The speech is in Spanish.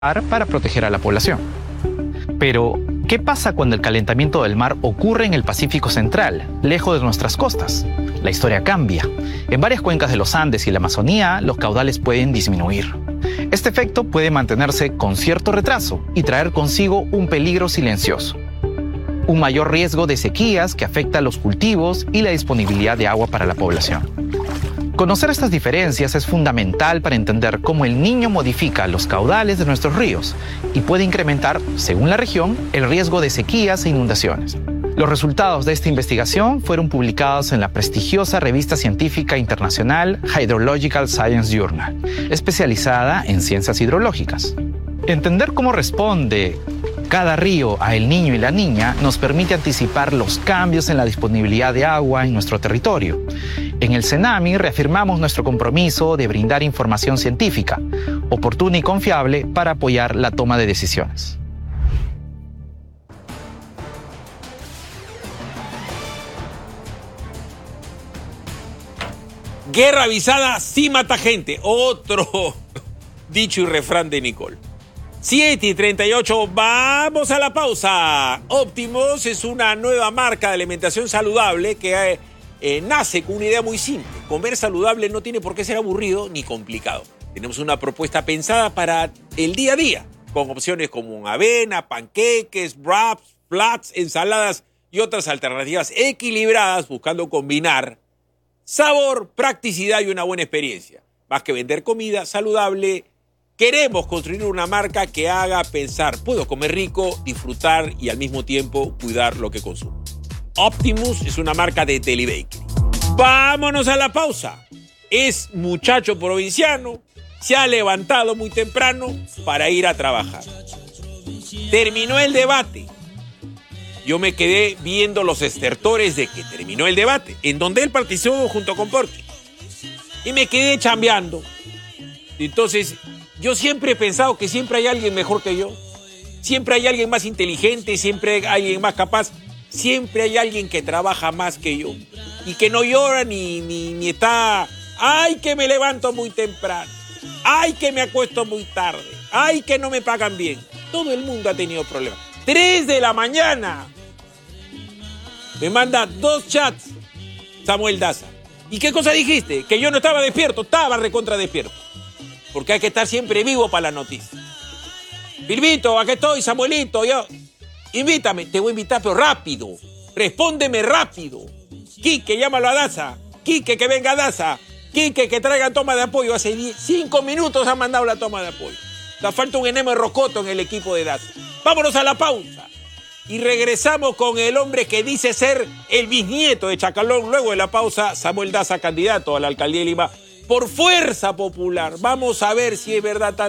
para proteger a la población. Pero, ¿qué pasa cuando el calentamiento del mar ocurre en el Pacífico Central, lejos de nuestras costas? La historia cambia. En varias cuencas de los Andes y la Amazonía, los caudales pueden disminuir. Este efecto puede mantenerse con cierto retraso y traer consigo un peligro silencioso. Un mayor riesgo de sequías que afecta a los cultivos y la disponibilidad de agua para la población. Conocer estas diferencias es fundamental para entender cómo el Niño modifica los caudales de nuestros ríos y puede incrementar, según la región, el riesgo de sequías e inundaciones. Los resultados de esta investigación fueron publicados en la prestigiosa revista científica internacional Hydrological Science Journal, especializada en ciencias hidrológicas. Entender cómo responde cada río a El Niño y la Niña nos permite anticipar los cambios en la disponibilidad de agua en nuestro territorio. En el CENAMI reafirmamos nuestro compromiso de brindar información científica, oportuna y confiable para apoyar la toma de decisiones. Guerra avisada sí mata gente. Otro dicho y refrán de Nicole. 7:38, vamos a la pausa. Optimus es una nueva marca de alimentación saludable que nace con una idea muy simple. Comer saludable no tiene por qué ser aburrido ni complicado. Tenemos una propuesta pensada para el día a día, con opciones como avena, panqueques, wraps, flats, ensaladas y otras alternativas equilibradas, buscando combinar sabor, practicidad y una buena experiencia. Más que vender comida saludable, queremos construir una marca que haga pensar, puedo comer rico, disfrutar y al mismo tiempo cuidar lo que consumo. Optimus es una marca de Deli Bakery. Vámonos a la pausa. Es muchacho provinciano, se ha levantado muy temprano para ir a trabajar. Terminó el debate. Yo me quedé viendo los estertores de que terminó el debate, en donde él participó junto con Porky. Y me quedé chambeando. Entonces, yo siempre he pensado que siempre hay alguien mejor que yo. Siempre hay alguien más inteligente, siempre hay alguien más capaz. Siempre hay alguien que trabaja más que yo. Y que no llora ni está... ¡Ay, que me levanto muy temprano! ¡Ay, que me acuesto muy tarde! ¡Ay, que no me pagan bien! Todo el mundo ha tenido problemas. 3 de la mañana. Me manda 2 chats Samuel Daza. ¿Y qué cosa dijiste? Que yo no estaba despierto. Estaba recontra despierto. Porque hay que estar siempre vivo para la noticia. Filvito, aquí estoy, Samuelito. Invítame. Te voy a invitar, pero rápido. Respóndeme rápido. Quique, llámalo a Daza. Quique, que venga a Daza. Quique, que traiga toma de apoyo. Hace 5 minutos ha mandado la toma de apoyo. Le falta un enema de rocoto en el equipo de Daza. Vámonos a la pausa. Y regresamos con el hombre que dice ser el bisnieto de Chacalón. Luego de la pausa, Samuel Daza, candidato a la alcaldía de Lima por Fuerza Popular. Vamos a ver si es verdad tanto.